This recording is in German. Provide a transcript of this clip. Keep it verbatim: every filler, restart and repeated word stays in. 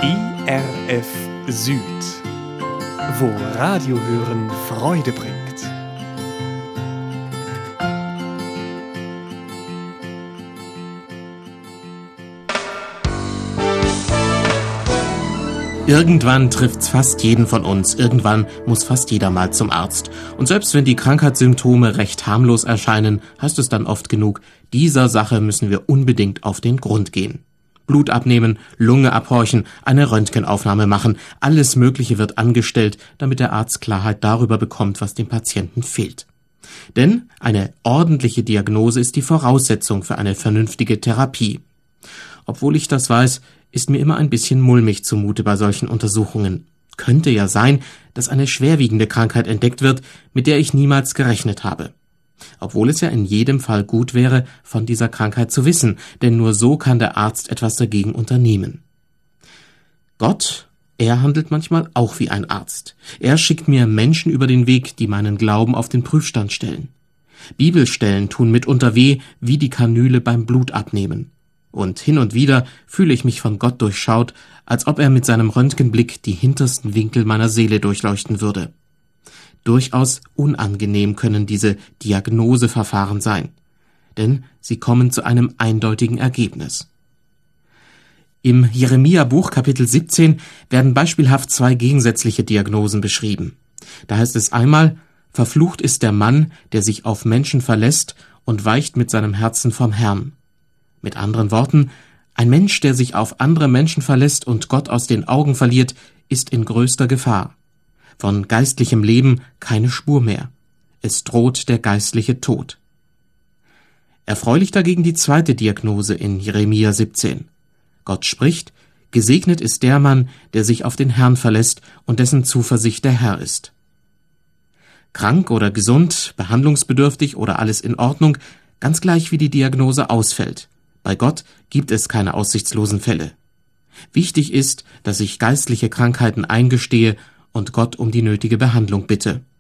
I R F Süd, wo Radiohören Freude bringt. Irgendwann trifft's fast jeden von uns. Irgendwann muss fast jeder mal zum Arzt. Und selbst wenn die Krankheitssymptome recht harmlos erscheinen, heißt es dann oft genug, dieser Sache müssen wir unbedingt auf den Grund gehen. Blut abnehmen, Lunge abhorchen, eine Röntgenaufnahme machen, alles Mögliche wird angestellt, damit der Arzt Klarheit darüber bekommt, was dem Patienten fehlt. Denn eine ordentliche Diagnose ist die Voraussetzung für eine vernünftige Therapie. Obwohl ich das weiß, ist mir immer ein bisschen mulmig zumute bei solchen Untersuchungen. Könnte ja sein, dass eine schwerwiegende Krankheit entdeckt wird, mit der ich niemals gerechnet habe. Obwohl es ja in jedem Fall gut wäre, von dieser Krankheit zu wissen, denn nur so kann der Arzt etwas dagegen unternehmen. Gott, er handelt manchmal auch wie ein Arzt. Er schickt mir Menschen über den Weg, die meinen Glauben auf den Prüfstand stellen. Bibelstellen tun mitunter weh, wie die Kanüle beim Blutabnehmen. Und hin und wieder fühle ich mich von Gott durchschaut, als ob er mit seinem Röntgenblick die hintersten Winkel meiner Seele durchleuchten würde. Durchaus unangenehm können diese Diagnoseverfahren sein, denn sie kommen zu einem eindeutigen Ergebnis. Im Jeremia-Buch Kapitel siebzehn werden beispielhaft zwei gegensätzliche Diagnosen beschrieben. Da heißt es einmal: Verflucht ist der Mann, der sich auf Menschen verlässt und weicht mit seinem Herzen vom Herrn. Mit anderen Worten, ein Mensch, der sich auf andere Menschen verlässt und Gott aus den Augen verliert, ist in größter Gefahr. Von geistlichem Leben keine Spur mehr. Es droht der geistliche Tod. Erfreulich dagegen die zweite Diagnose in Jeremia siebzehn. Gott spricht: Gesegnet ist der Mann, der sich auf den Herrn verlässt und dessen Zuversicht der Herr ist. Krank oder gesund, behandlungsbedürftig oder alles in Ordnung, ganz gleich wie die Diagnose ausfällt. Bei Gott gibt es keine aussichtslosen Fälle. Wichtig ist, dass ich geistliche Krankheiten eingestehe und Gott um die nötige Behandlung bitte.